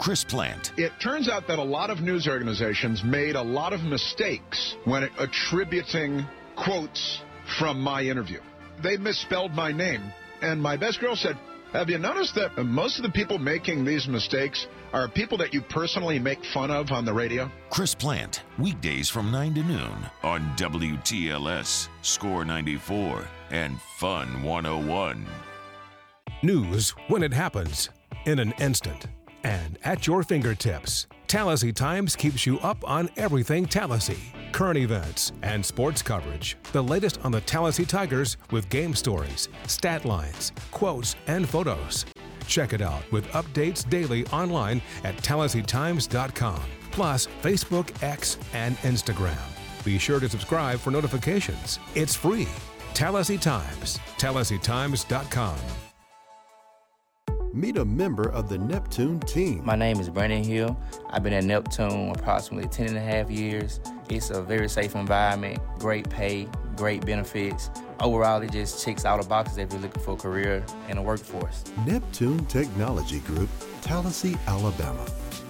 Chris Plant. It turns out that a lot of news organizations made a lot of mistakes when attributing quotes from my interview. They misspelled my name, and my best girl said, have you noticed that most of the people making these mistakes are people that you personally make fun of on the radio? Chris Plant, weekdays from 9 to noon on WTLS, Score 94, and Fun 101. News when it happens, in an instant, and at your fingertips. Tallahassee Times keeps you up on everything Tallahassee. Current events and sports coverage. The latest on the Tallahassee Tigers with game stories, stat lines, quotes, and photos. Check it out with updates daily online at TallahasseeTimes.com. Plus Facebook, X, and Instagram. Be sure to subscribe for notifications. It's free. Tallahassee Times. TallahasseeTimes.com. Meet a member of the Neptune team. My name is Brandon Hill. I've been at Neptune approximately 10 and a half years. It's a very safe environment, great pay, great benefits. Overall, it just checks all the boxes if you're looking for a career in the workforce. Neptune Technology Group, Tallahassee, Alabama.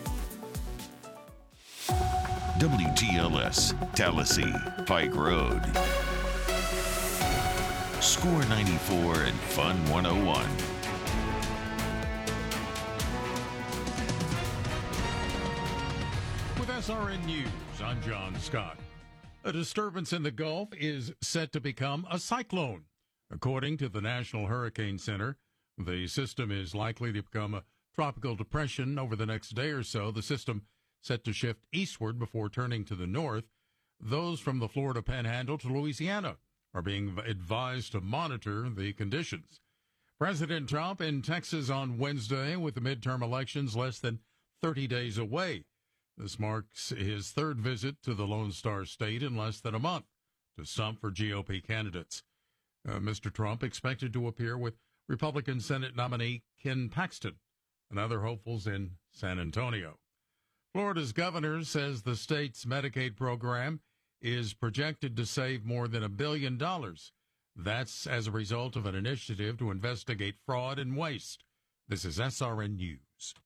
WTLS, Tallahassee, Pike Road. Score 94 and Fun 101. With SRN News, I'm John Scott. A disturbance in the Gulf is set to become a cyclone. According to the National Hurricane Center, the system is likely to become a tropical depression over the next day or so. The system set to shift eastward before turning to the north. Those from the Florida Panhandle to Louisiana are being advised to monitor the conditions. President Trump in Texas on Wednesday with the midterm elections less than 30 days away. This marks his third visit to the Lone Star State in less than a month to stump for GOP candidates. Mr. Trump expected to appear with Republican Senate nominee Ken Paxton and other hopefuls in San Antonio. Florida's governor says the state's Medicaid program is projected to save more than $1 billion. That's as a result of an initiative to investigate fraud and waste. This is SRN News.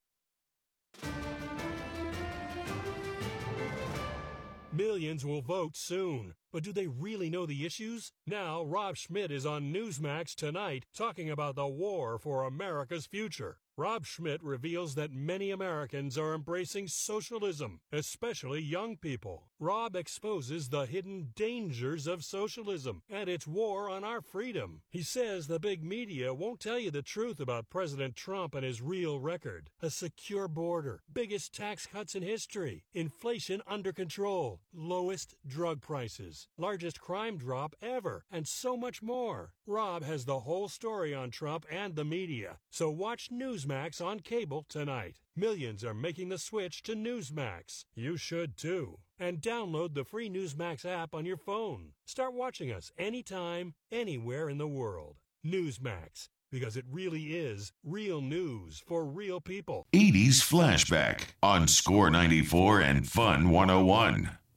Millions will vote soon, but do they really know the issues? Now, Rob Schmidt is on Newsmax tonight talking about the war for America's future. Rob Schmidt reveals that many Americans are embracing socialism, especially young people. Rob exposes the hidden dangers of socialism and its war on our freedom. He says the big media won't tell you the truth about President Trump and his real record. A secure border, biggest tax cuts in history, inflation under control, lowest drug prices, largest crime drop ever, and so much more. Rob has the whole story on Trump and the media, so watch Newsmax on cable tonight. Millions are making the switch to Newsmax. You should too. And download the free Newsmax app on your phone. Start watching us anytime, anywhere in the world. Newsmax, because it really is real news for real people. 80s Flashback on Score 94 and Fun 101.